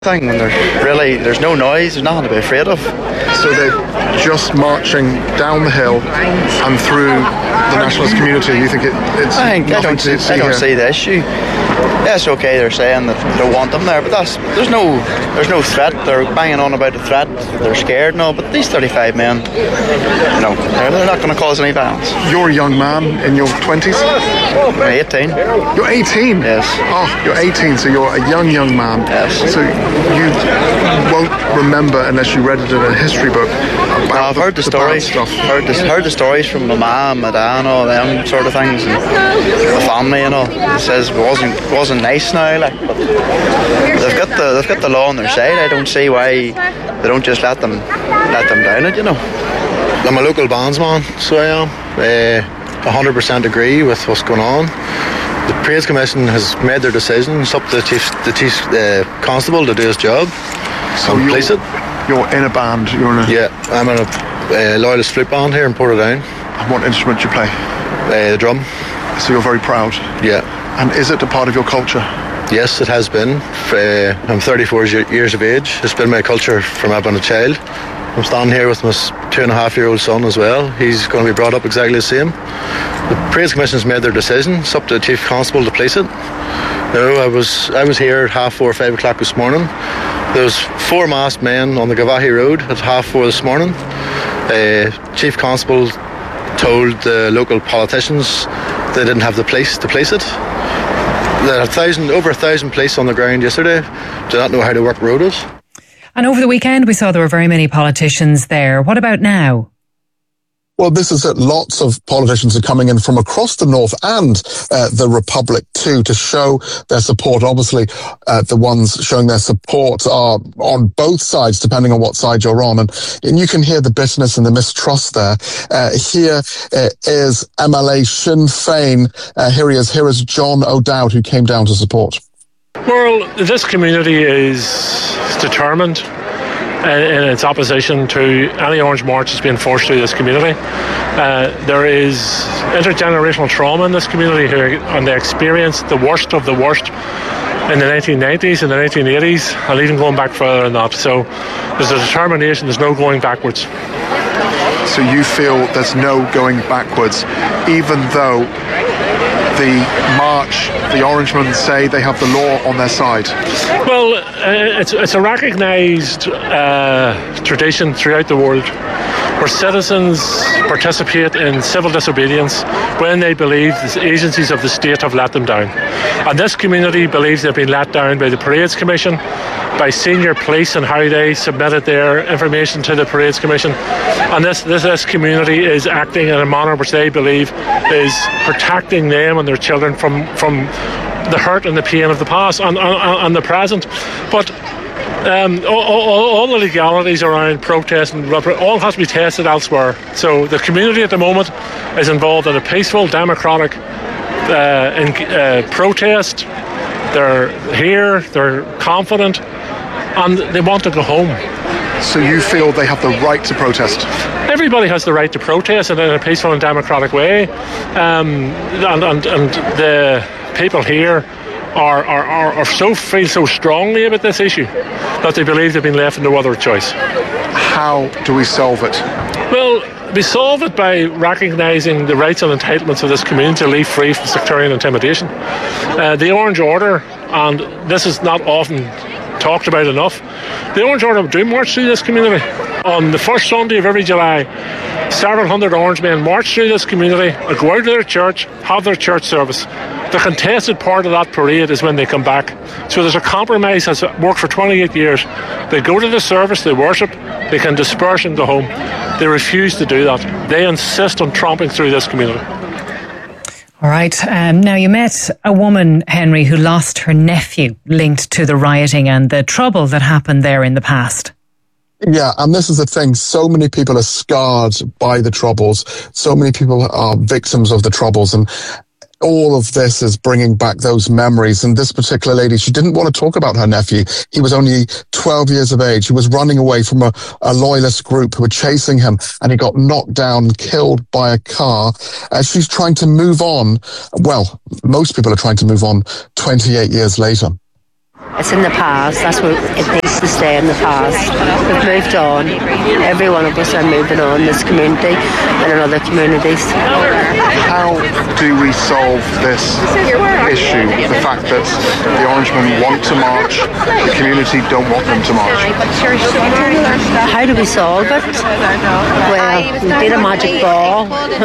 thing when there's no noise, there's nothing to be afraid of. So they're just marching down the hill and through the nationalist community. You think it's I don't see the issue. Yeah, it's okay, they're saying that they don't want them there, but there's no threat. They're banging on about the threat, they're scared and all, but these 35 men, they're not going to cause any violence. You're a young man in your 20s? I'm 18. You're 18? Yes. Oh, you're 18, so you're a young man. Yes. So you won't remember unless you read it in a history book. I've heard the stories. Heard the stories from my mum, my dad, and all them sort of things, and the family and all. It says it wasn't nice now, like, but they've got the law on their side. I don't see why they don't just let them down it. I'm a local bandsman, so I am. 100% agree with what's going on. The Parades Commission has made their decision. It's up to the chief constable to do his job. So police it. You're in a band. Yeah, I'm in a loyalist flute band here in Portadown. And what instrument do you play? The drum. So you're very proud. Yeah. And is it a part of your culture? Yes, it has been. I'm 34 years of age. It's been my culture from I've been a child. I'm standing here with my 2.5-year-old son as well. He's going to be brought up exactly the same. The Parades Commission has made their decision. It's up to the Chief Constable to police it. No, I was here at 4:30, 5 o'clock this morning. There was 4 masked men on the Gavahi Road at 4:30 this morning. Chief Constable told the local politicians they didn't have the police to police it. There are over 1,000 police on the ground yesterday. Do not know how to work roads. And over the weekend, we saw there were very many politicians there. What about now? Well, this is it. Lots of politicians are coming in from across the north and the Republic too to show their support. Obviously, the ones showing their support are on both sides, depending on what side you're on. And you can hear the bitterness and the mistrust there. Here is MLA Sinn Féin. Here is John O'Dowd, who came down to support. Well, this community is determined in its opposition to any Orange March that's being forced through this community. There is intergenerational trauma in this community here, and they experienced the worst of the worst in the 1990s and the 1980s, and even going back further than that. So there's a determination, there's no going backwards. So you feel there's no going backwards, even though the march, the Orangemen say they have the law on their side? Well, it's a recognised tradition throughout the world where citizens participate in civil disobedience when they believe the agencies of the state have let them down. And this community believes they've been let down by the Parades Commission, by senior police and how they submitted their information to the Parades Commission. And this community is acting in a manner which they believe is protecting them and their children from the hurt and the pain of the past and the present. But all the legalities around protest and all has to be tested elsewhere. So the community at the moment is involved in a peaceful, democratic protest. They're here, they're confident, and they want to go home. So you feel they have the right to protest? Everybody has the right to protest in a peaceful and democratic way, and the people here feel so strongly about this issue that they believe they've been left with no other choice. How do we solve it? Well, we solve it by recognising the rights and entitlements of this community to live free from sectarian intimidation. The Orange Order, and this is not often talked about enough, the Orange Order do march through this community. On the first Sunday of every July, several hundred Orange men march through this community, go out to their church, have their church service. The contested part of that parade is when they come back. So there's a compromise that's worked for 28 years. They go to the service, they worship, they can disperse and go home. They refuse to do that. They insist on tromping through this community. All right. Now, you met a woman, Henry, who lost her nephew linked to the rioting and the trouble that happened there in the past. Yeah, and this is the thing. So many people are scarred by the Troubles. So many people are victims of the Troubles, and all of this is bringing back those memories. And this particular lady, she didn't want to talk about her nephew. He was only 12 years of age. He was running away from a loyalist group who were chasing him, and he got knocked down and killed by a car. She's trying to move on. Well, most people are trying to move on 28 years later. It's in the past. That's where it needs to stay, in the past. We've moved on. Every one of us are moving on in this community and in other communities. How do we solve this issue? The fact that the Orangemen want to march, the community don't want them to march. How do we solve it? Well, we did a magic ball,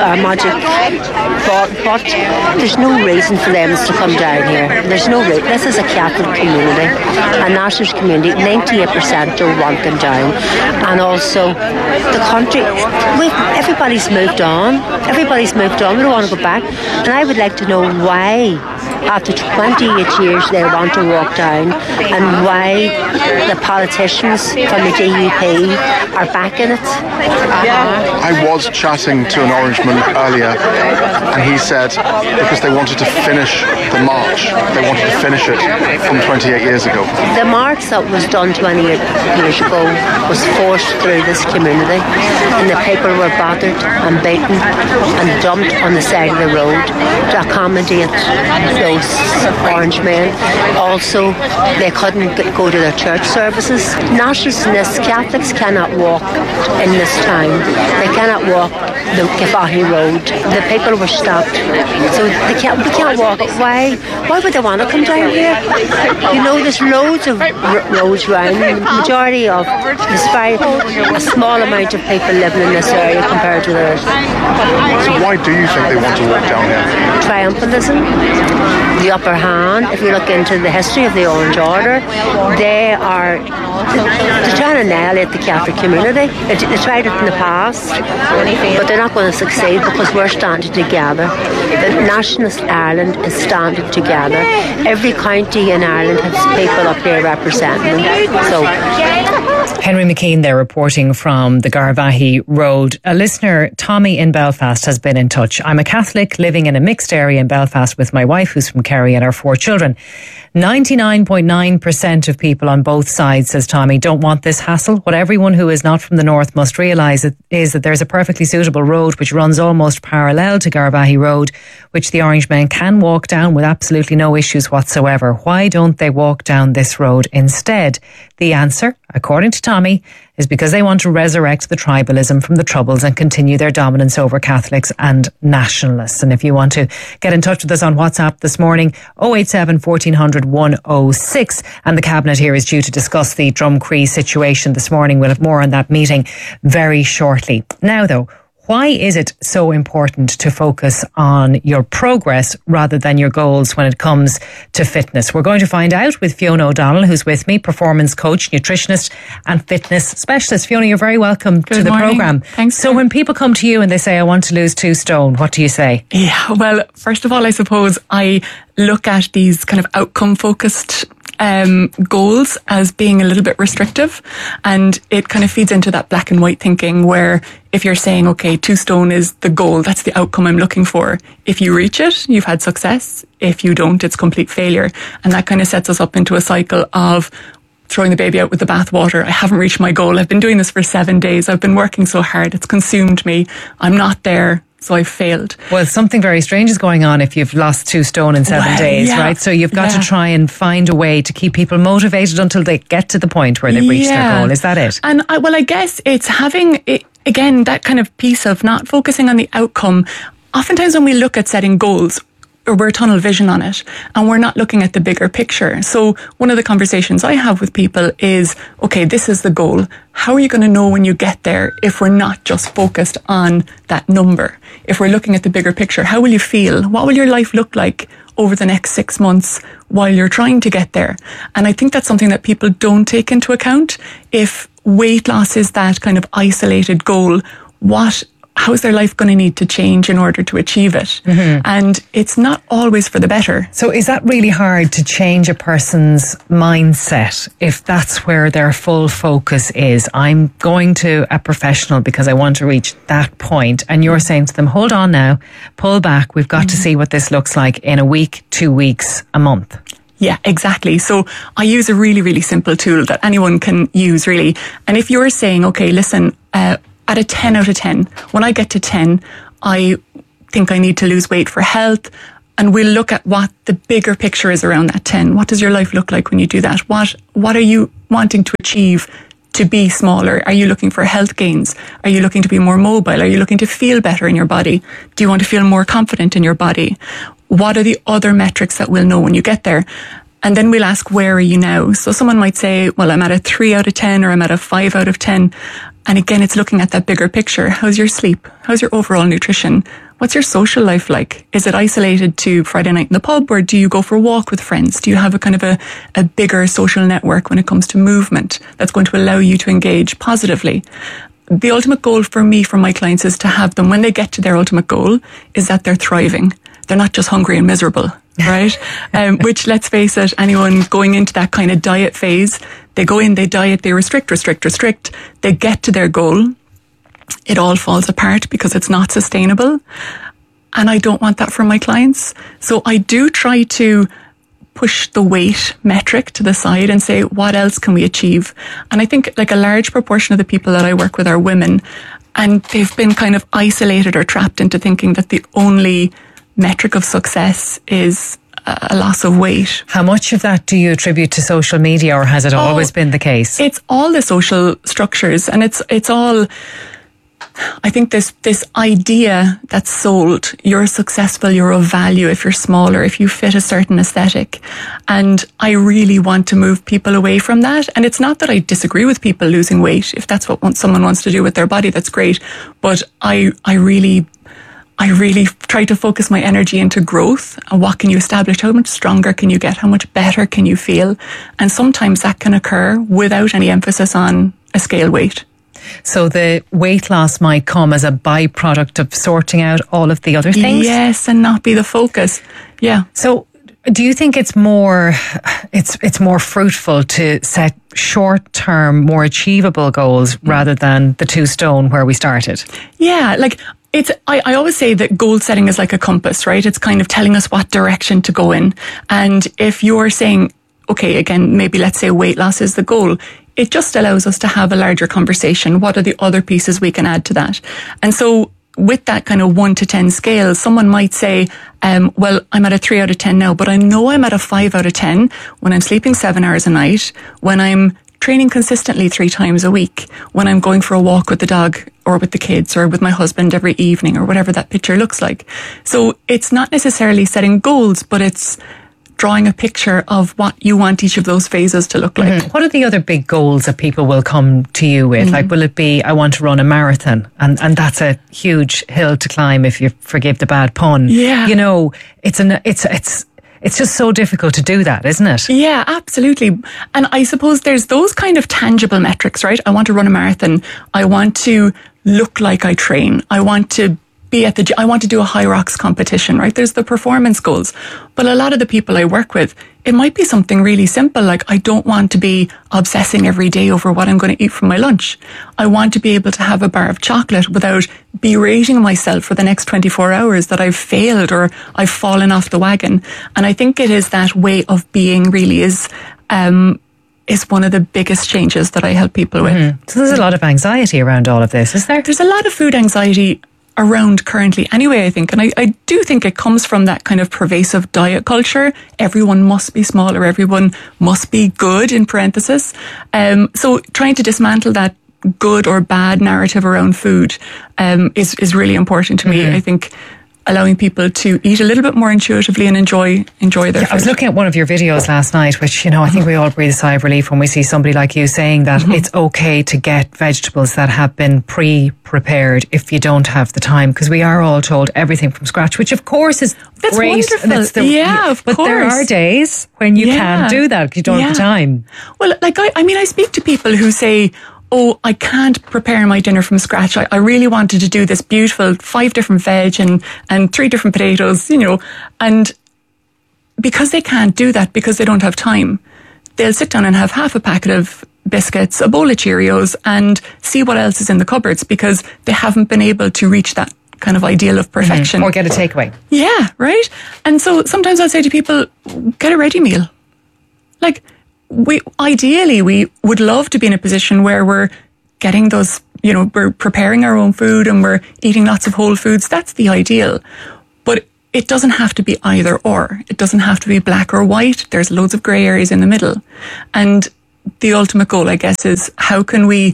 but there's no reason for them to come down here. There's no reason. This is a Catholic community, a nationalist community. 98% don't want them down, and also the country. Everybody's moved on. Everybody's moved on. We don't want to go back, and I would like to know why, after 28 years, they want to walk down, and why the politicians from the DUP are backing it. I was chatting to an Orangeman earlier, and he said because they wanted to finish the march, they wanted to finish it from 28 years ago. The march that was done 28 years ago was forced through this community, and the people were battered and beaten and dumped on the side of the road to accommodate those Orange men. Also, they couldn't go to their church services. Nationalists, Catholics cannot walk in this time. They cannot walk the Garvaghey Road. The people were stopped, so we can't walk. Why would they want to come down here? You know, there's loads of roads around. The majority of, despite a small amount of people living in this area compared to theirs. So why do you think they want to walk down here? Triumphalism, the upper hand. If you look into the history of the Orange Order, they're trying to annihilate the Catholic community. They tried it in the past, but they're not going to succeed because we're standing together. The Nationalist Ireland is standing together. Every county in Ireland has people up here representing them. So, Henry McKean there reporting from the Garvaghey Road. A listener, Tommy in Belfast, has been in touch. I'm a Catholic living in a mixed area in Belfast with my wife who's from Kerry and our 4 children. 99.9% of people on both sides, says Tommy, don't want this hassle. What everyone who is not from the north must realise is that there's a perfectly suitable road which runs almost parallel to Garvaghey Road, which the Orangemen can walk down with absolutely no issues whatsoever. Why don't they walk down this road instead? The answer, according to Tommy, is because they want to resurrect the tribalism from the Troubles and continue their dominance over Catholics and nationalists. And if you want to get in touch with us on WhatsApp this morning, 087 1400 106. And the Cabinet here is due to discuss the Drumcree situation this morning. We'll have more on that meeting very shortly. Now, though, why is it so important to focus on your progress rather than your goals when it comes to fitness? We're going to find out with Fiona O'Donnell, who's with me, performance coach, nutritionist and fitness specialist. Fiona, you're very welcome to the programme. Thanks. So when people come to you and they say, I want to lose 2 stone, what do you say? Yeah, well, first of all, I suppose I look at these kind of outcome focused goals as being a little bit restrictive, and it kind of feeds into that black and white thinking where if you're saying, okay, 2 stone is the goal, that's the outcome I'm looking for. If you reach it, you've had success. If you don't, it's complete failure. And that kind of sets us up into a cycle of throwing the baby out with the bathwater. I haven't reached my goal. I've been doing this for 7 days. I've been working so hard. It's consumed me. I'm not there. So I failed. Well, something very strange is going on if you've lost 2 stone in 7 days, right? So you've got to try and find a way to keep people motivated until they get to the point where they've reached their goal. Is that it? And I guess it's having, again, that kind of piece of not focusing on the outcome. Oftentimes when we look at setting goals, or we're tunnel vision on it and we're not looking at the bigger picture. So one of the conversations I have with people is, okay, this is the goal. How are you going to know when you get there if we're not just focused on that number? If we're looking at the bigger picture, how will you feel? What will your life look like over the next 6 months while you're trying to get there? And I think that's something that people don't take into account. If weight loss is that kind of isolated goal, how is their life going to need to change in order to achieve it? Mm-hmm. And it's not always for the better. So is that really hard to change a person's mindset if that's where their full focus is? I'm going to a professional because I want to reach that point. And you're saying to them, hold on now, pull back. We've got to see what this looks like in a week, 2 weeks, a month. Yeah, exactly. So I use a really, really simple tool that anyone can use, really. And if you're saying, okay, listen, at a 10 out of 10, when I get to 10, I think I need to lose weight for health. And we'll look at what the bigger picture is around that 10. What does your life look like when you do that? What are you wanting to achieve to be smaller? Are you looking for health gains? Are you looking to be more mobile? Are you looking to feel better in your body? Do you want to feel more confident in your body? What are the other metrics that we'll know when you get there? And then we'll ask, where are you now? So someone might say, well, I'm at a 3 out of 10 or I'm at a 5 out of 10. And again, it's looking at that bigger picture. How's your sleep? How's your overall nutrition? What's your social life like? Is it isolated to Friday night in the pub, or do you go for a walk with friends? Do you have a kind of a bigger social network when it comes to movement that's going to allow you to engage positively? The ultimate goal for me, for my clients, is to have them, when they get to their ultimate goal, is that they're thriving. They're not just hungry and miserable, right? Which, let's face it, anyone going into that kind of diet phase, they go in, they diet, they restrict, they get to their goal. It all falls apart because it's not sustainable. And I don't want that for my clients. So I do try to push the weight metric to the side and say, what else can we achieve? And I think like a large proportion of the people that I work with are women, and they've been kind of isolated or trapped into thinking that the only metric of success is a loss of weight. How much of that do you attribute to social media, or has it always been the case? It's all the social structures, and it's all, I think this idea that's sold, you're successful, you're of value if you're smaller, if you fit a certain aesthetic. And I really want to move people away from that. And it's not that I disagree with people losing weight. If that's what someone wants to do with their body, that's great. But I really try to focus my energy into growth and what can you establish, how much stronger can you get, how much better can you feel. And sometimes that can occur without any emphasis on a scale weight. So the weight loss might come as a byproduct of sorting out all of the other things? Yes, and not be the focus. Yeah. So do you think it's more fruitful to set short-term, more achievable goals rather than the 2 stone where we started? Yeah, like I always say that goal setting is like a compass, right? It's kind of telling us what direction to go in. And if you're saying, okay, again, maybe let's say weight loss is the goal, it just allows us to have a larger conversation. What are the other pieces we can add to that? And so with that kind of 1 to 10 scale, someone might say, well, I'm at a 3 out of 10 now, but I know I'm at a 5 out of 10 when I'm sleeping 7 hours a night, when I'm training consistently 3 times a week, when I'm going for a walk with the dog or with the kids or with my husband every evening or whatever that picture looks like. So it's not necessarily setting goals, but it's drawing a picture of what you want each of those phases to look like. Mm-hmm. What are the other big goals that people will come to you with? Like, will it be, I want to run a marathon? And that's a huge hill to climb, if you forgive the bad pun. Yeah. You know, it's just so difficult to do that, isn't it? Yeah, absolutely. And I suppose there's those kind of tangible metrics, right? I want to run a marathon. I want to look like I train. I want to be at I want to do a high rocks competition, right? There's the performance goals. But a lot of the people I work with, it might be something really simple, like I don't want to be obsessing every day over what I'm going to eat for my lunch. I want to be able to have a bar of chocolate without berating myself for the next 24 hours that I've failed or I've fallen off the wagon. And I think it is that way of being really is one of the biggest changes that I help people with. Mm-hmm. So there's a lot of anxiety around all of this, is there? There's a lot of food anxiety around currently anyway, I think. And I do think it comes from that kind of pervasive diet culture. Everyone must be smaller. Everyone must be good, in parenthesis. So trying to dismantle that good or bad narrative around food is really important to me. I think allowing people to eat a little bit more intuitively and enjoy their food. I was looking at one of your videos last night, which, you know, I think we all breathe a sigh of relief when we see somebody like you saying that it's okay to get vegetables that have been pre-prepared if you don't have the time, because we are all told everything from scratch, which of course is That's great. wonderful. Of but course. There are days when you can't do that because you don't have the time. Well, like I speak to people who say, oh, I can't prepare my dinner from scratch. I really wanted to do this beautiful 5 different veg and 3 different potatoes, you know, and because they can't do that because they don't have time, they'll sit down and have half a packet of biscuits, a bowl of Cheerios, and see what else is in the cupboards because they haven't been able to reach that kind of ideal of perfection. Or get a takeaway. Yeah, right? And so sometimes I'll say to people, get a ready meal. Like, we would love to be in a position where we're getting those, you know, we're preparing our own food and we're eating lots of whole foods. That's the ideal. But it doesn't have to be either or. It doesn't have to be black or white. There's loads of grey areas in the middle. And the ultimate goal, I guess, is how can we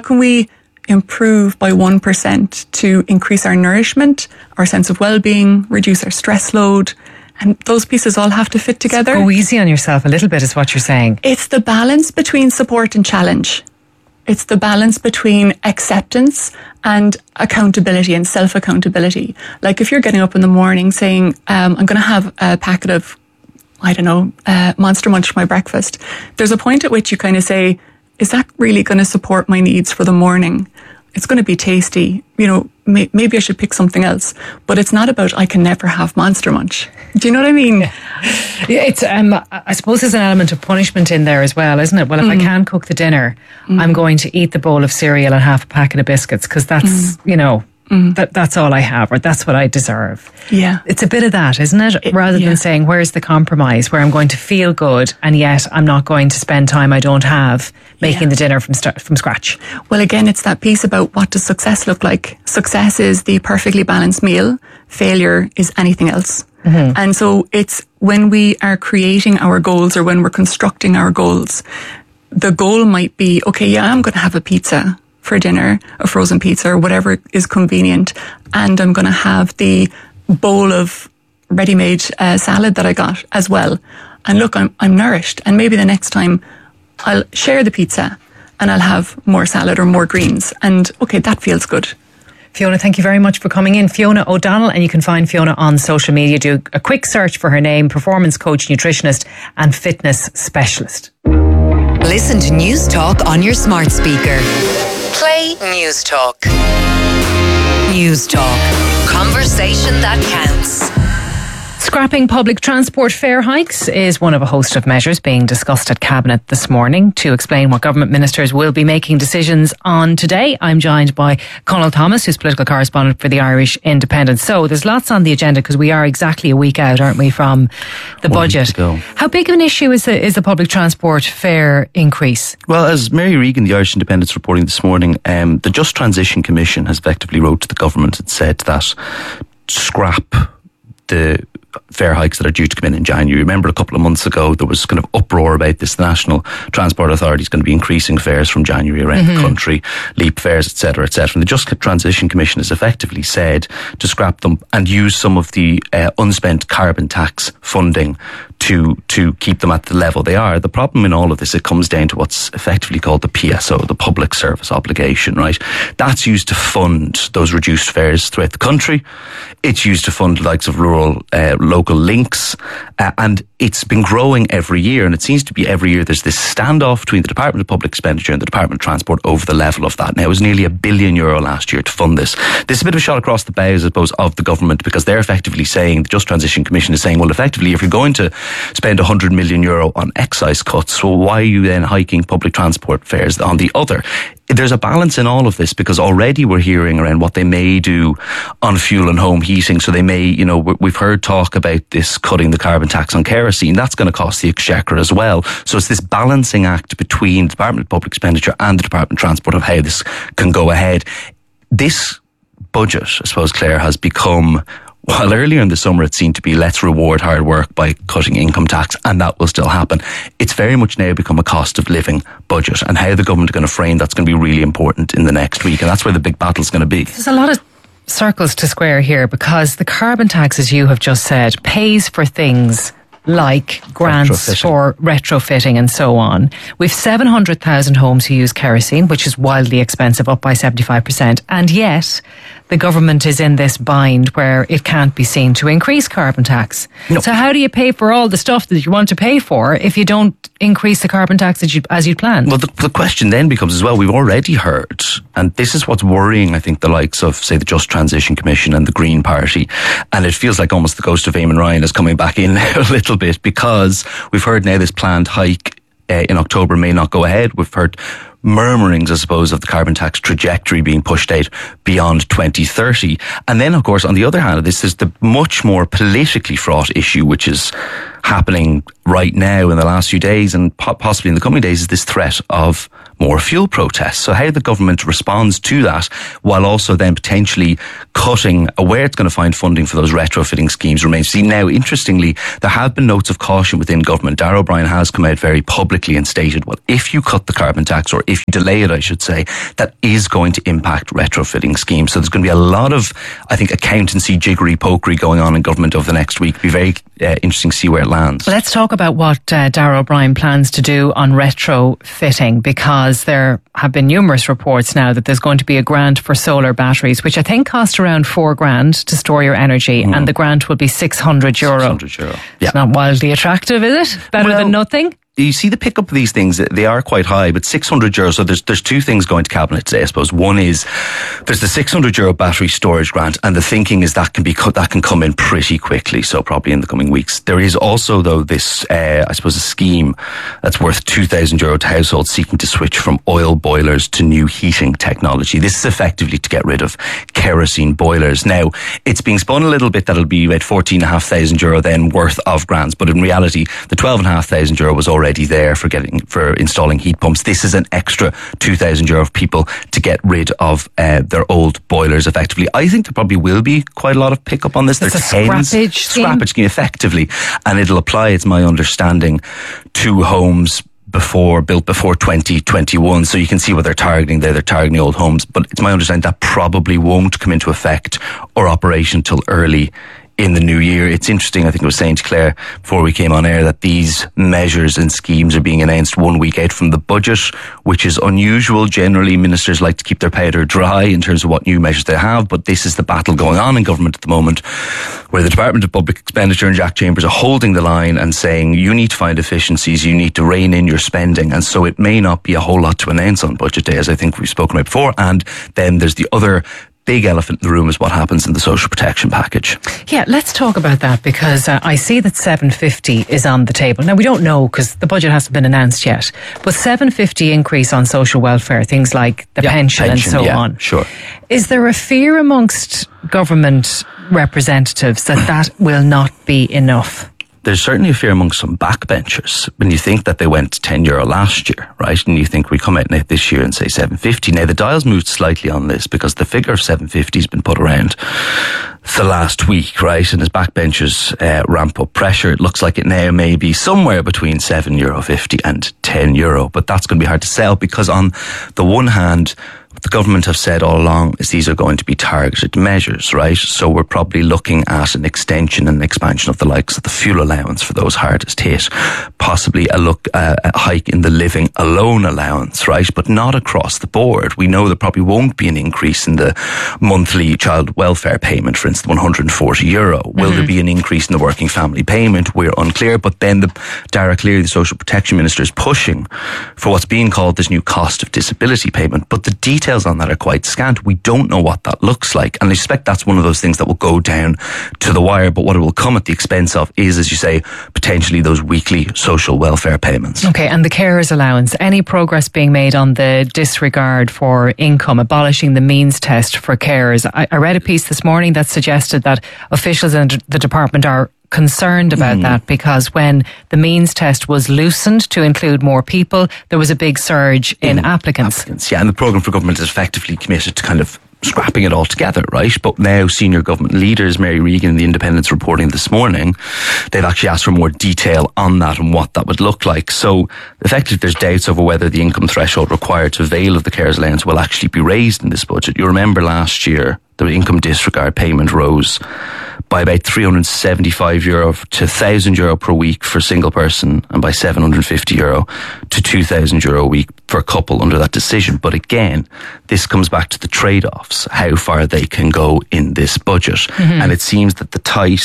improve by 1% to increase our nourishment, our sense of well-being, reduce our stress load, and those pieces all have to fit together. So go easy on yourself a little bit is what you're saying. It's the balance between support and challenge. It's the balance between acceptance and accountability and self-accountability. Like if you're getting up in the morning saying, I'm going to have a packet of, Monster Munch for my breakfast. There's a point at which you kind of say, is that really going to support my needs for the morning? It's going to be tasty. Maybe I should pick something else. But it's not about, I can never have Monster Munch. Do you know what I mean? Yeah. It's, I suppose there's an element of punishment in there as well, isn't it? Well, if I can't cook the dinner, I'm going to eat the bowl of cereal and half a packet of biscuits because that's, that's all I have, or that's what I deserve. Yeah. It's a bit of that, isn't it? Rather than saying, where's the compromise, where I'm going to feel good and yet I'm not going to spend time I don't have making the dinner from scratch. Well, again, it's that piece about what does success look like. Success is the perfectly balanced meal. Failure is anything else. Mm-hmm. And so it's when we are creating our goals or when we're constructing our goals, the goal might be, okay, I'm going to have a pizza for dinner, a frozen pizza or whatever is convenient, and I'm going to have the bowl of ready-made salad that I got as well. And look, I'm nourished, and maybe the next time I'll share the pizza and I'll have more salad or more greens, and okay, that feels good. Fiona, thank you very much for coming in. Fiona O'Donnell, and you can find Fiona on social media. Do a quick search for her name: performance coach, nutritionist and fitness specialist. Listen to News Talk on your smart speaker. Play News Talk. News Talk. Conversation that counts. Scrapping public transport fare hikes is one of a host of measures being discussed at Cabinet this morning. To explain what government ministers will be making decisions on today, I'm joined by Conal Thomas, who's political correspondent for the Irish Independent. So there's lots on the agenda because we are exactly a week out, aren't we, from the budget. How big of an issue is the public transport fare increase? Well, as Mary Regan, the Irish Independent's reporting this morning, the Just Transition Commission has effectively wrote to the government and said that scrap the fare hikes that are due to come in January. Remember a couple of months ago there was kind of uproar about this. The National Transport Authority is going to be increasing fares from January around the country, leap fares, etc., etc. And the Just Transition Commission has effectively said to scrap them and use some of the unspent carbon tax funding to keep them at the level they are. The problem in all of this, it comes down to what's effectively called the PSO, the Public Service Obligation, right? That's used to fund those reduced fares throughout the country. It's used to fund the likes of rural local links, and it's been growing every year, and it seems to be every year there's this standoff between the Department of Public Expenditure and the Department of Transport over the level of that. Now, it was nearly €1 billion last year to fund this. This is a bit of a shot across the bows, I suppose, of the government, because they're effectively saying, the Just Transition Commission is saying, well, effectively, if you're going to spend €100 million on excise cuts, well, why are you then hiking public transport fares on the other? There's a balance in all of this, because already we're hearing around what they may do on fuel and home heating. So they may, we've heard talk about this cutting the carbon tax on kerosene. That's going to cost the Exchequer as well. So it's this balancing act between the Department of Public Expenditure and the Department of Transport of how this can go ahead. This budget, I suppose, Claire, has become, while earlier in the summer it seemed to be let's reward hard work by cutting income tax, and that will still happen, it's very much now become a cost of living budget, and how the government are going to frame that's going to be really important in the next week, and that's where the big battle's going to be. There's a lot of circles to square here, because the carbon tax, as you have just said, pays for things like grants for retrofitting and so on. We've 700,000 homes who use kerosene, which is wildly expensive, up by 75%. And yet the government is in this bind where it can't be seen to increase carbon tax. No. So how do you pay for all the stuff that you want to pay for if you don't increase the carbon tax as you planned? Well, the question then becomes as well, we've already heard, and this is what's worrying, I think, the likes of, say, the Just Transition Commission and the Green Party, and it feels like almost the ghost of Eamon Ryan is coming back in a little bit, because we've heard now this planned hike in October may not go ahead. We've heard murmurings, I suppose, of the carbon tax trajectory being pushed out beyond 2030. And then, of course, on the other hand, this is the much more politically fraught issue, which is happening right now in the last few days and possibly in the coming days, is this threat of more fuel protests. So how the government responds to that, while also then potentially cutting where it's going to find funding for those retrofitting schemes, remains seen. Now, interestingly, there have been notes of caution within government. Darragh O'Brien has come out very publicly and stated, well, if you cut the carbon tax, or if you delay it, I should say, that is going to impact retrofitting schemes. So there's going to be a lot of, I think, accountancy, jiggery pokery going on in government over the next week. It'll be very interesting to see where it lands. Let's talk about what Darragh O'Brien plans to do on retrofitting, because there have been numerous reports now that there's going to be a grant for solar batteries, which I think cost around $4,000 to store your energy, and the grant will be €600. €600, yeah. It's not wildly attractive, is it? Better than nothing? You see the pickup of these things, they are quite high, but €600. So there's two things going to Cabinet today, I suppose. One is there's the €600 battery storage grant, and the thinking is that can come in pretty quickly, so probably in the coming weeks. There is also, though, this, I suppose, a scheme that's worth €2,000 to households seeking to switch from oil boilers to new heating technology. This is effectively to get rid of kerosene boilers. Now, it's being spun a little bit that it'll be about €14,500 then worth of grants, but in reality, the €12,500 was already there for installing heat pumps. This is an extra €2,000 for people to get rid of their old boilers effectively. I think there probably will be quite a lot of pickup on this. It's a scrappage scheme effectively, and it'll apply, it's my understanding, to homes built before 2021. So you can see what they're targeting there. They're targeting old homes, but it's my understanding that probably won't come into effect or operation till early in the new year. It's interesting, I think I was saying to Claire before we came on air, that these measures and schemes are being announced 1 week out from the budget, which is unusual. Generally, ministers like to keep their powder dry in terms of what new measures they have, but this is the battle going on in government at the moment, where the Department of Public Expenditure and Jack Chambers are holding the line and saying, you need to find efficiencies, you need to rein in your spending, and so it may not be a whole lot to announce on budget day, as I think we've spoken about before. And then there's the other big elephant in the room, is what happens in the social protection package. Yeah, let's talk about that, because I see that $750 is on the table. Now, we don't know because the budget hasn't been announced yet, but $750 increase on social welfare, things like the pension and so on. Sure. Is there a fear amongst government representatives that will not be enough? There's certainly a fear amongst some backbenchers when you think that they went €10 last year, right? And you think we come out this year and say $750. Now, the dial's moved slightly on this because the figure of $750 has been put around the last week, right? And as backbenchers ramp up pressure, it looks like it now may be somewhere between €7.50 and €10. But that's going to be hard to sell, because on the one hand, what the government have said all along is these are going to be targeted measures, right? So we're probably looking at an extension and expansion of the likes of the fuel allowance for those hardest hit, possibly a hike in the living alone allowance, right? But not across the board. We know there probably won't be an increase in the monthly child welfare payment, for instance, €140. Will there be an increase in the working family payment? We're unclear. But then Darragh Cleary, the Social Protection Minister, is pushing for what's being called this new cost of disability payment. But the details on that are quite scant. We don't know what that looks like, and I suspect that's one of those things that will go down to the wire. But what it will come at the expense of is, as you say, potentially those weekly social welfare payments. Okay, and the carers allowance, any progress being made on the disregard for income, abolishing the means test for carers? I read a piece this morning that suggested that officials in the department are concerned about that, because when the means test was loosened to include more people, there was a big surge in applicants. Yeah, and the programme for government is effectively committed to kind of scrapping it all together, right? But now senior government leaders, Mary Regan and the Independent's reporting this morning, they've actually asked for more detail on that and what that would look like. So effectively there's doubts over whether the income threshold required to avail of the carers allowance will actually be raised in this budget. You remember last year the income disregard payment rose by about €375 to €1,000 per week for a single person, and by €750 to €2,000 a week for a couple under that decision. But again, this comes back to the trade-offs, how far they can go in this budget. And it seems that the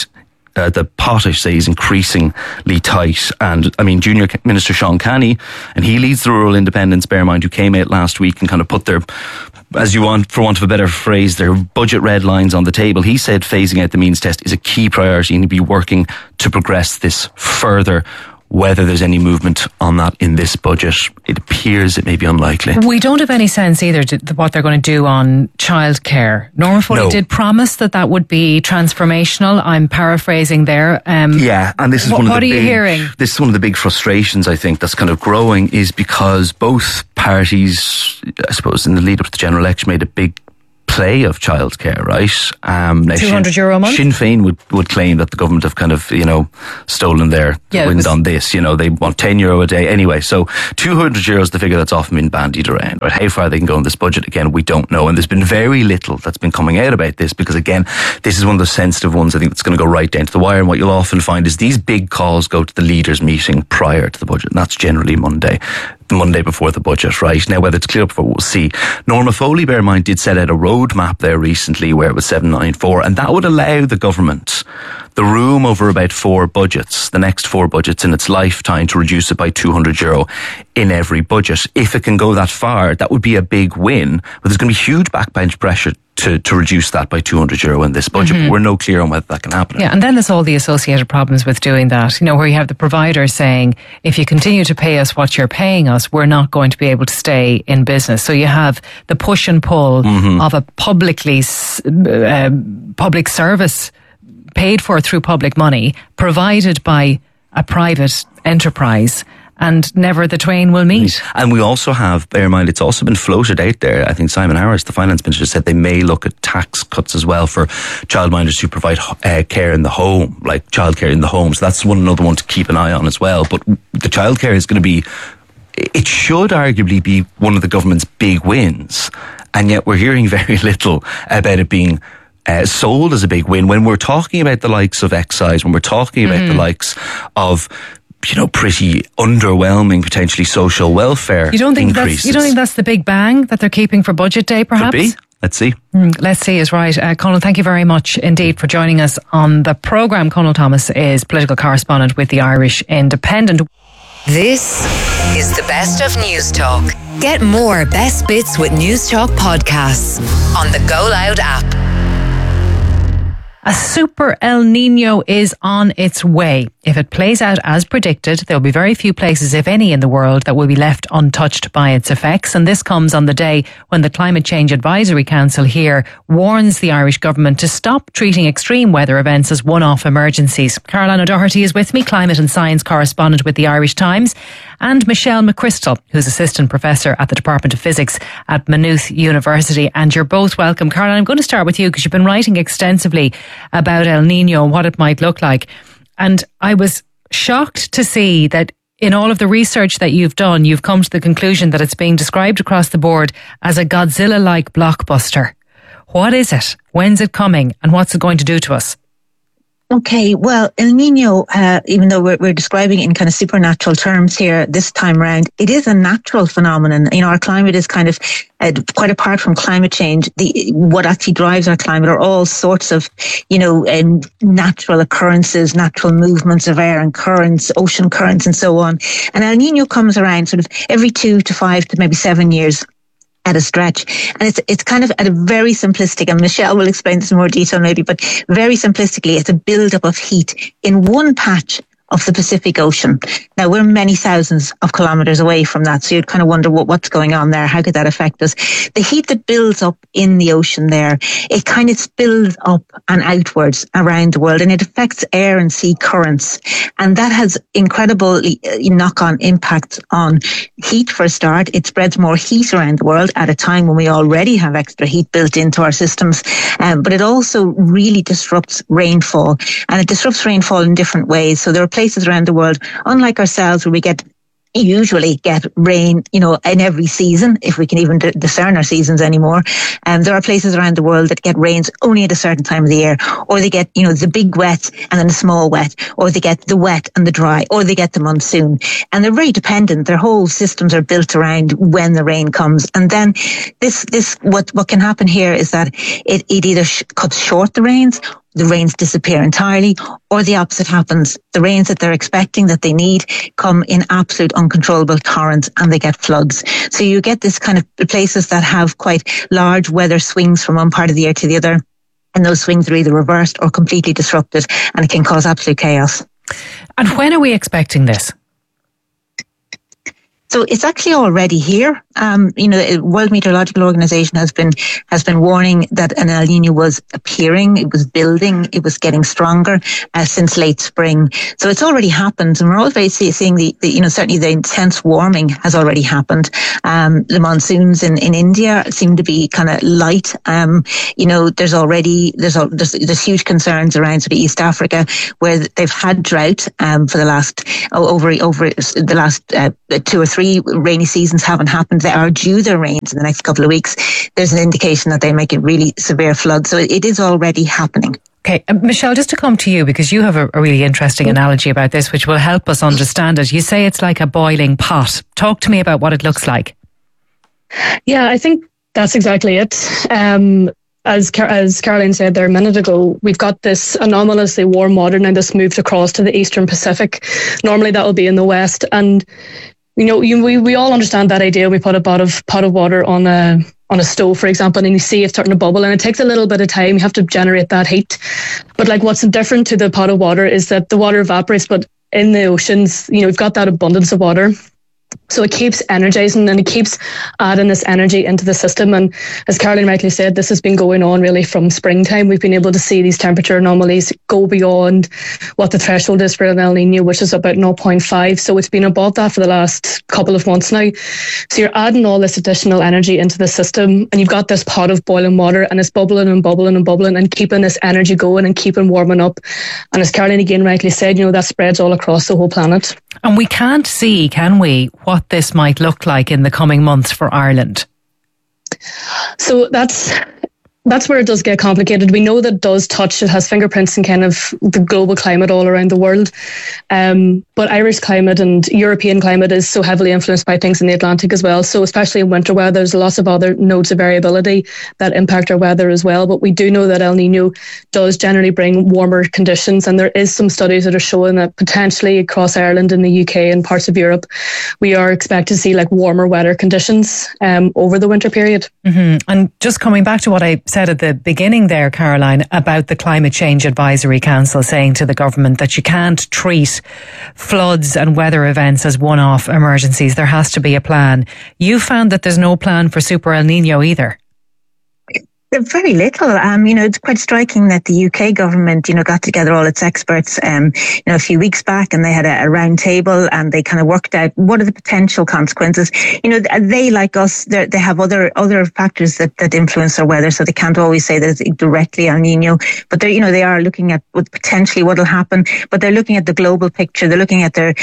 pot, I say, is increasingly tight. And I mean, Junior Minister Sean Canny, and he leads the Rural Independents, bear in mind, who came out last week and kind of put their, as you want, for want of a better phrase, their budget red lines on the table. He said phasing out the means test is a key priority and he'll be working to progress this further. Whether there's any movement on that in this budget, it appears it may be unlikely. We don't have any sense either to what they're going to do on childcare. Norma Foley did promise that would be transformational. I'm paraphrasing there. Yeah, and this is what are you hearing? This is one of the big frustrations, I think, that's kind of growing, is because both parties, I suppose, in the lead up to the general election, made a big play of childcare, right? Now €200 a month? Sinn Féin would claim that the government have kind of, stolen their wind on this. They want €10 a day anyway. So €200 is the figure that's often been bandied around. Right? How far they can go in this budget, again, we don't know. And there's been very little that's been coming out about this because, again, this is one of the sensitive ones, I think, that's going to go right down to the wire. And what you'll often find is these big calls go to the leaders' meeting prior to the budget. And that's generally Monday before the budget, right? Now, whether it's clear up for, we'll see. Norma Foley, bear in mind, did set out a roadmap there recently where it was 794, and that would allow the government the room over about 4 budgets, the next 4 budgets in its lifetime, to reduce it by €200 in every budget. If it can go that far, that would be a big win, but there's going to be huge backbench pressure to reduce that by €200 in this budget, but we're no clear on whether that can happen. Yeah, and then there's all the associated problems with doing that, where you have the provider saying, if you continue to pay us what you're paying us, we're not going to be able to stay in business. So you have the push and pull of a public service paid for through public money, provided by a private enterprise, and never the twain will meet. And we also have, bear in mind, it's also been floated out there. I think Simon Harris, the finance minister, said they may look at tax cuts as well for childminders who provide care in the home, like childcare in the home. So that's another one to keep an eye on as well. But the childcare is going to be, it should arguably be one of the government's big wins. And yet we're hearing very little about it being sold as a big win when we're talking about the likes of excise, when we're talking about the likes of pretty underwhelming, potentially, social welfare increases. You don't think that's the big bang that they're keeping for budget day, perhaps? Could be. Let's see. Let's see is right. Conal, thank you very much indeed for joining us on the programme. Conal Thomas is political correspondent with the Irish Independent. This is the best of News Talk. Get more best bits with News Talk podcasts on the Go Loud app. A super El Niño is on its way. If it plays out as predicted, there will be very few places, if any, in the world that will be left untouched by its effects. And this comes on the day when the Climate Change Advisory Council here warns the Irish government to stop treating extreme weather events as one-off emergencies. Caroline O'Doherty is with me, climate and science correspondent with the Irish Times, and Michelle McChrystal, who's assistant professor at the Department of Physics at Maynooth University. And you're both welcome. Caroline, I'm going to start with you because you've been writing extensively about El Niño and what it might look like. And I was shocked to see that in all of the research that you've done, you've come to the conclusion that it's being described across the board as a Godzilla-like blockbuster. What is it? When's it coming? And what's it going to do to us? Okay, well, El Niño, even though we're describing it in kind of supernatural terms here this time around, it is a natural phenomenon. Our climate is kind of quite apart from climate change. What actually drives our climate are all sorts of, natural occurrences, natural movements of air and currents, ocean currents, and so on. And El Niño comes around sort of every 2 to 5 to maybe 7 years. At a stretch. And it's kind of at a very simplistic, and Michelle will explain this in more detail maybe, but very simplistically, it's a build-up of heat in one patch of the Pacific Ocean. Now, we're many thousands of kilometres away from that, so you'd kind of wonder what's going on there. How could that affect us? The heat that builds up in the ocean there, it kind of spills up and outwards around the world, and it affects air and sea currents. And that has incredible knock-on impact on heat for a start. It spreads more heat around the world at a time when we already have extra heat built into our systems. But it also really disrupts rainfall, and it disrupts rainfall in different ways. So there are places around the world, unlike ourselves, where we usually get rain, in every season, if we can even discern our seasons anymore. There are places around the world that get rains only at a certain time of the year, or they get, the big wet and then the small wet, or they get the wet and the dry, or they get the monsoon. And they're very dependent. Their whole systems are built around when the rain comes. And then what can happen here is that it either cuts short the rains disappear entirely, or the opposite happens. The rains that they're expecting, that they need, come in absolute uncontrollable torrents, and they get floods. So you get this kind of places that have quite large weather swings from one part of the year to the other, and those swings are either reversed or completely disrupted, and it can cause absolute chaos. And when are we expecting this? So it's actually already here. The World Meteorological Organization has been warning that an El Nino was appearing, it was building, it was getting stronger since late spring. So it's already happened, and we're already seeing the certainly the intense warming has already happened. The monsoons in India seem to be kind of light. There's huge concerns around sort of East Africa, where they've had drought for the last over the last 2 or 3 rainy seasons haven't happened. They are due their rains in the next couple of weeks. There's an indication that they make it really severe flood. So it is already happening. Okay, Michelle, just to come to you, because you have a really interesting analogy about this, which will help us understand it. You say it's like a boiling pot. Talk to me about what it looks like. Yeah, I think that's exactly it. As Caroline said there a minute ago, we've got this anomalously warm water now that's moved across to the Eastern Pacific. Normally that will be in the west, and we all understand that idea. We put a pot of water on a stove, for example, and you see it starting to bubble, and it takes a little bit of time. You have to generate that heat. But what's different to the pot of water is that the water evaporates, but in the oceans, we've got that abundance of water. So it keeps energizing and it keeps adding this energy into the system. And as Caroline rightly said, this has been going on really from springtime. We've been able to see these temperature anomalies go beyond what the threshold is for an El Nino, which is about 0.5. So it's been above that for the last couple of months now. So you're adding all this additional energy into the system, and you've got this pot of boiling water, and it's bubbling and bubbling and bubbling and keeping this energy going and keeping warming up. And as Caroline again rightly said, that spreads all across the whole planet. And we can't see, can we, what this might look like in the coming months for Ireland? So that's where it does get complicated. We know that it does touch, it has fingerprints in kind of the global climate all around the world. But Irish climate and European climate is so heavily influenced by things in the Atlantic as well. So especially in winter weather, there's lots of other nodes of variability that impact our weather as well. But we do know that El Nino does generally bring warmer conditions. And there is some studies that are showing that potentially across Ireland and the UK and parts of Europe, we are expected to see warmer, wetter conditions over the winter period. Mm-hmm. And just coming back to what I said at the beginning there, Caroline, about the Climate Change Advisory Council saying to the government that you can't treat floods and weather events as one-off emergencies. There has to be a plan. You found that there's no plan for Super El Nino either. Very little. It's quite striking that the UK government, got together all its experts, a few weeks back, and they had a round table, and they kind of worked out what are the potential consequences. They, like us, they have other factors that influence their weather, so they can't always say that it's directly El Nino. But they are looking at potentially what will happen. But they're looking at the global picture. They're looking at their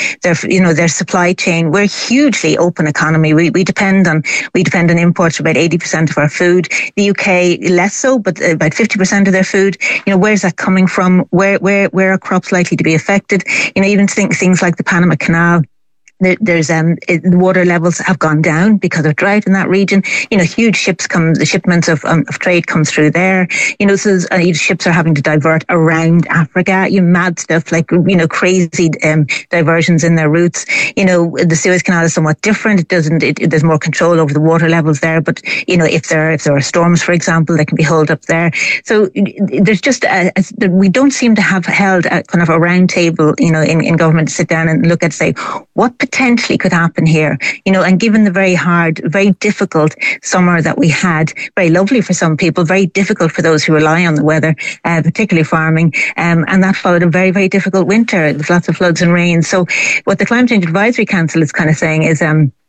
supply chain. We're a hugely open economy. We depend on imports for about 80% of our food. The UK less so, but about 50% of their food. Where's that coming from? Where are crops likely to be affected? Even things like the Panama Canal. There's the water levels have gone down because of drought in that region. Huge ships the shipments of trade come through there. So ships are having to divert around Africa. Mad stuff like crazy diversions in their routes. The Suez Canal is somewhat different. There's more control over the water levels there. But if there are storms, for example, they can be held up there. So there's just we don't seem to have held a kind of a round table, in government to sit down and look at say what potentially could happen here, and given the very hard, very difficult summer that we had, very lovely for some people, very difficult for those who rely on the weather, particularly farming, and that followed a very, very difficult winter with lots of floods and rain. So what the Climate Change Advisory Council is kind of saying is,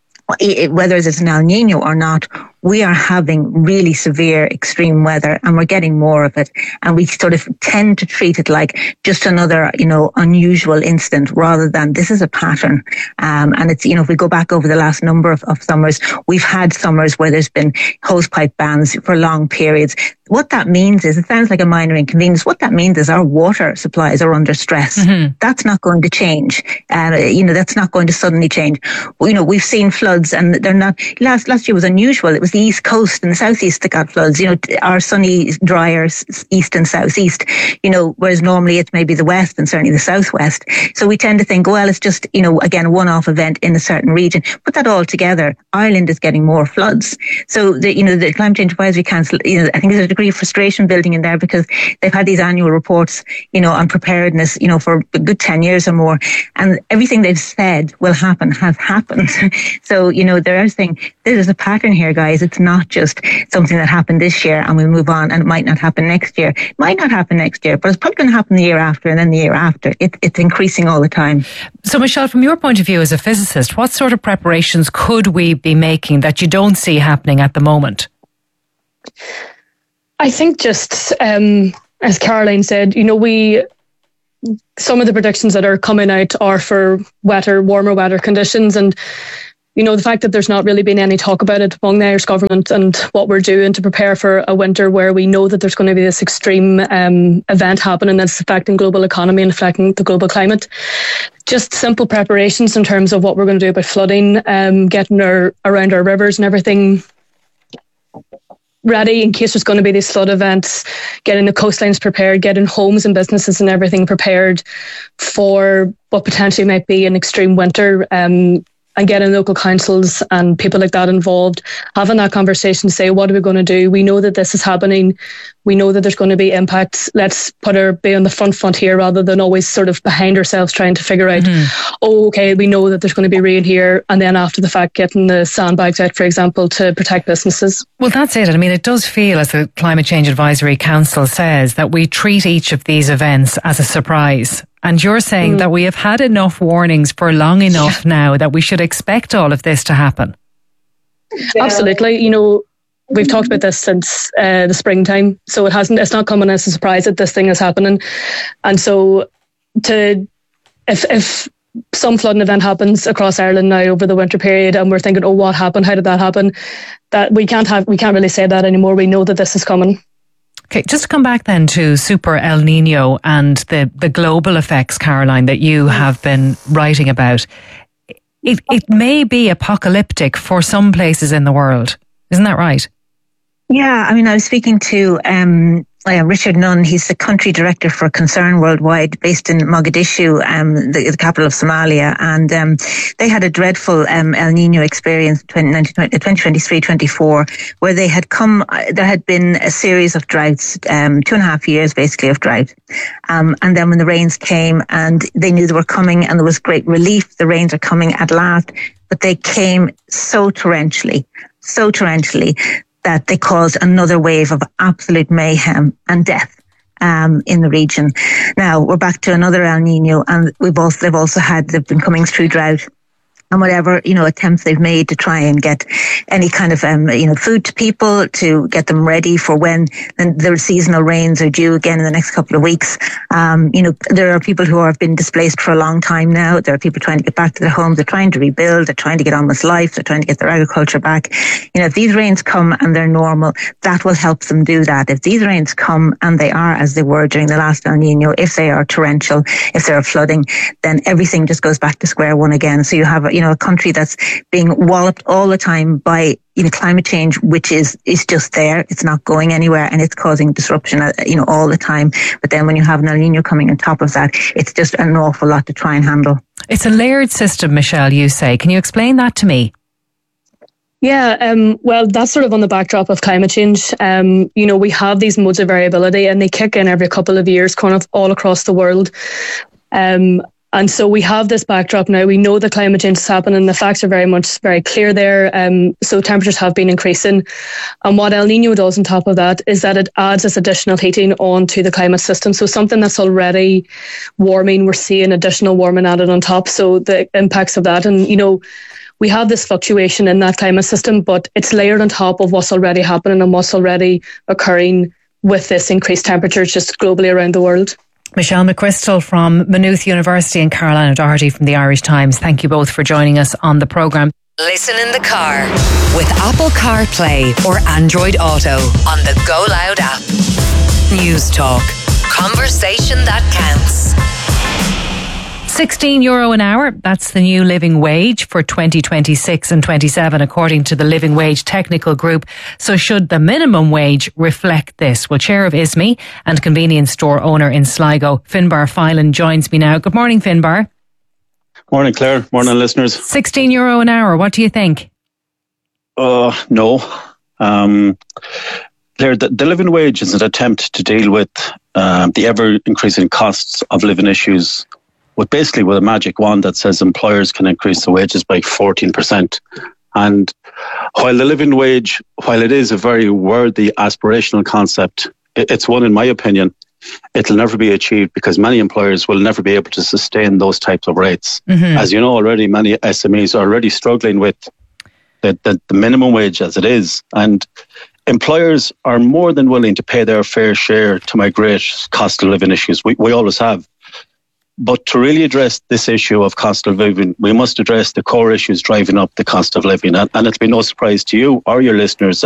whether it's an El Nino or not, we are having really severe extreme weather, and we're getting more of it. And we sort of tend to treat it like just another, unusual incident rather than this is a pattern. And it's, if we go back over the last number of summers, we've had summers where there's been hosepipe bans for long periods. What that means is, it sounds like a minor inconvenience. What that means is our water supplies are under stress. Mm-hmm. That's not going to change. That's not going to suddenly change. We've seen floods, and they're not, last year was unusual. It was the East Coast and the Southeast that got floods, our sunny, drier East and Southeast, whereas normally it's maybe the West and certainly the Southwest. So we tend to think, well, it's just, again, a one-off event in a certain region. Put that all together, Ireland is getting more floods. So the Climate Change Advisory Council, I think there's a degree of frustration building in there because they've had these annual reports, on preparedness, for a good 10 years or more. And everything they've said will happen has happened. So, they're saying this is a pattern here, guys. It's not just something that happened this year and we'll move on and it might not happen next year. It might not happen next year, but it's probably going to happen the year after and then the year after. It's increasing all the time. So, Michelle, from your point of view as a physicist, what sort of preparations could we be making that you don't see happening at the moment? I think just, as Caroline said, some of the predictions that are coming out are for warmer weather conditions. And, the fact that there's not really been any talk about it among the Irish government and what we're doing to prepare for a winter where we know that there's going to be this extreme event happening that's affecting global economy and affecting the global climate. Just simple preparations in terms of what we're going to do about flooding, getting around our rivers and everything ready in case there's going to be these flood events, getting the coastlines prepared, getting homes and businesses and everything prepared for what potentially might be an extreme winter, and getting local councils and people like that involved, having that conversation to say, what are we going to do? We know that this is happening. We know that there's going to be impacts. Let's be on the front here rather than always sort of behind ourselves trying to figure out, okay, we know that there's going to be rain here. And then after the fact, getting the sandbags out, for example, to protect businesses. Well, that's it. I mean, it does feel, as the Climate Change Advisory Council says, that we treat each of these events as a surprise. And you're saying that we have had enough warnings for long enough now that we should expect all of this to happen. Absolutely. We've talked about this since the springtime, so it's not coming as a surprise that this thing is happening. And so if some flooding event happens across Ireland now over the winter period and we're thinking, what happened? How did that happen? That we can't really say that anymore. We know that this is coming. Okay, just to come back then to Super El Nino and the global effects, Caroline, that you have been writing about. It may be apocalyptic for some places in the world. Isn't that right? Yeah, I mean, I was speaking to Richard Nunn. He's the country director for Concern Worldwide, based in Mogadishu, the capital of Somalia. And they had a dreadful El Nino experience in 2023-24, where there had been a series of droughts, 2.5 years basically of drought. And then when the rains came and they knew they were coming and there was great relief, the rains are coming at last, but they came so torrentially that they caused another wave of absolute mayhem and death in the region. Now we're back to another El Nino, and they've been coming through drought. And whatever, attempts they've made to try and get any kind of, food to people, to get them ready for when the seasonal rains are due again in the next couple of weeks. There are people who have been displaced for a long time now. There are people trying to get back to their homes. They're trying to rebuild. They're trying to get on with life. They're trying to get their agriculture back. If these rains come and they're normal, that will help them do that. If these rains come and they are as they were during the last El Nino, if they are torrential, if they're flooding, then everything just goes back to square one again. So you have a country that's being walloped all the time by climate change, which is just there. It's not going anywhere, and it's causing disruption all the time. But then when you have an El Nino coming on top of that, it's just an awful lot to try and handle. It's a layered system, Michelle, you say. Can you explain that to me? Yeah, well, that's sort of on the backdrop of climate change. We have these modes of variability and they kick in every couple of years, kind of all across the world. And so we have this backdrop now. We know that climate change is happening. The facts are very clear there. So temperatures have been increasing. And what El Nino does on top of that is that it adds this additional heating onto the climate system. So something that's already warming, we're seeing additional warming added on top. So the impacts of that. And, we have this fluctuation in that climate system, but it's layered on top of what's already happening and what's already occurring with this increased temperatures just globally around the world. Michelle McChrystal from Maynooth University and Caroline O'Doherty from the Irish Times. Thank you both for joining us on the programme. Listen in the car with Apple CarPlay or Android Auto on the Go Loud app. News Talk. Conversation that counts. €16 an hour, that's the new living wage for 2026 and 27 according to the Living Wage Technical Group. So should the minimum wage reflect this? Well, Chair of ISME and convenience store owner in Sligo, Finbar Filan, joins me now. Good morning, Finbar. Morning, Claire. Morning, listeners. €16 an hour, what do you think? No. Claire, the living wage is an attempt to deal with the ever-increasing costs of living issues with a magic wand that says employers can increase the wages by 14%. And while the living wage, while it is a very worthy aspirational concept, it's one, in my opinion, it'll never be achieved because many employers will never be able to sustain those types of rates. Mm-hmm. As you know already, many SMEs are already struggling with the minimum wage as it is. And employers are more than willing to pay their fair share to migrate cost of living issues. We always have. But to really address this issue of cost of living, we must address the core issues driving up the cost of living. And it'll be no surprise to you or your listeners